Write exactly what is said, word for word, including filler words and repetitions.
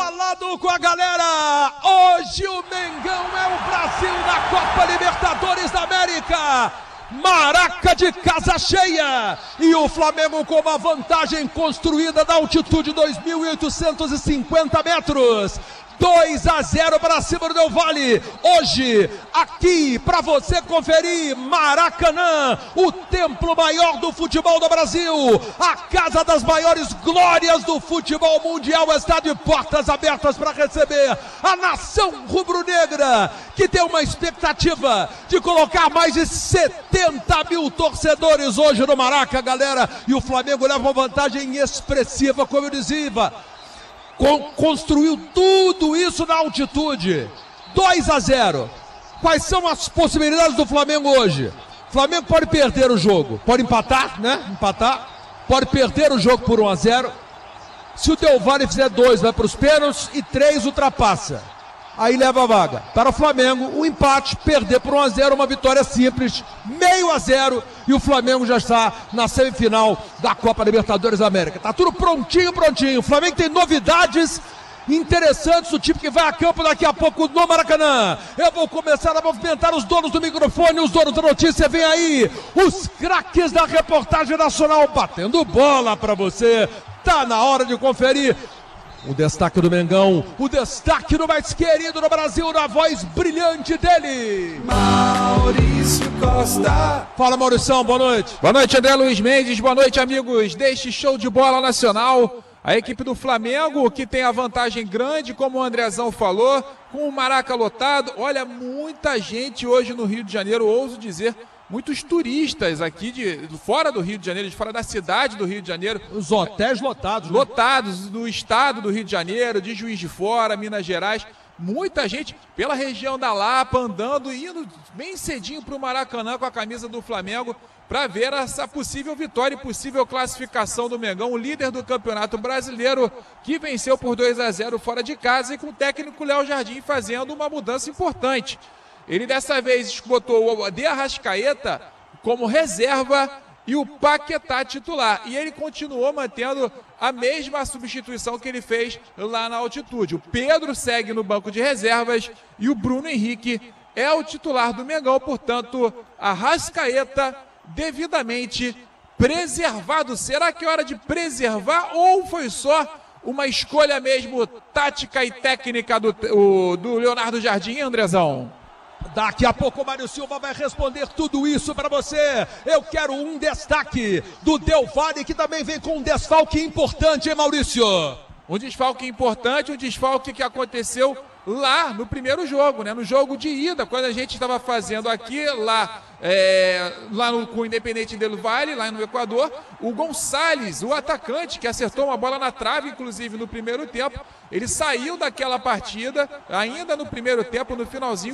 Falado com a galera, hoje o Mengão é o Brasil na Copa Libertadores da América. Maraca de casa cheia e o Flamengo com uma vantagem construída da altitude dois mil e oitocentos e cinquenta metros. dois a zero para cima do Del Valle. Hoje, aqui para você conferir, Maracanã, o templo maior do futebol do Brasil, a casa das maiores glórias do futebol mundial, está de portas abertas para receber a nação rubro-negra, que tem uma expectativa de colocar mais de setenta mil torcedores hoje no Maraca, galera, e o Flamengo leva uma vantagem expressiva, como eu dizia, Con- construiu tudo isso na altitude. Dois a zero. Quais são as possibilidades do Flamengo hoje? O Flamengo pode perder o jogo, pode empatar, né? Empatar. Pode perder o jogo por um a zero. Se o Del Valle fizer dois, vai para os pênaltis e três ultrapassa. Aí leva a vaga. Para o Flamengo, o empate, perder por um a zero, uma vitória simples, meio a zero, e o Flamengo já está na semifinal da Copa Libertadores da América. Tá tudo prontinho, prontinho. O Flamengo tem novidades interessantes, o time que vai a campo daqui a pouco no Maracanã. Eu vou começar a movimentar os donos do microfone, os donos da notícia. Vem aí, os craques da reportagem nacional batendo bola para você. Tá na hora de conferir o destaque do Mengão, o destaque do mais querido no Brasil, na voz brilhante dele, Maurício Costa. Fala, Maurição, boa noite. Boa noite, André Luiz Mendes, boa noite, amigos deste show de bola nacional. A equipe do Flamengo, que tem a vantagem grande, como o Andrezão falou, com o Maraca lotado. Olha, muita gente hoje no Rio de Janeiro, ouso dizer, muitos turistas aqui de fora do Rio de Janeiro, de fora da cidade do Rio de Janeiro. Os hotéis lotados. Né? Lotados do estado do Rio de Janeiro, de Juiz de Fora, Minas Gerais. Muita gente pela região da Lapa, andando, indo bem cedinho para o Maracanã com a camisa do Flamengo, para ver essa possível vitória e possível classificação do Mengão, o líder do Campeonato Brasileiro, que venceu por dois a zero fora de casa, e com o técnico Léo Jardim fazendo uma mudança importante. Ele dessa vez botou o De Arrascaeta como reserva e o Paquetá titular. E ele continuou mantendo a mesma substituição que ele fez lá na altitude. O Pedro segue no banco de reservas e o Bruno Henrique é o titular do Mengão. Portanto, Arrascaeta devidamente preservado. Será que é hora de preservar ou foi só uma escolha mesmo tática e técnica do, o, do Leonardo Jardim, Andrezão? Daqui a pouco o Mário Silva vai responder tudo isso para você. Eu quero um destaque do Del Valle, que também vem com um desfalque importante, hein, Maurício? Um desfalque importante, um desfalque que aconteceu lá no primeiro jogo, né? No jogo de ida, quando a gente estava fazendo aqui, lá, é, lá no, com o Independente Del Valle, lá no Equador, o Gonçalves, o atacante, que acertou uma bola na trave, inclusive no primeiro tempo, ele saiu daquela partida, ainda no primeiro tempo, no finalzinho,